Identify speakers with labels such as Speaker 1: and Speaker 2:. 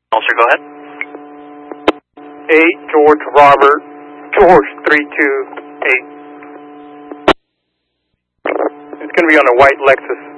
Speaker 1: Sir, go ahead.
Speaker 2: 8 George Robert, George 328. It's going to be on a white Lexus.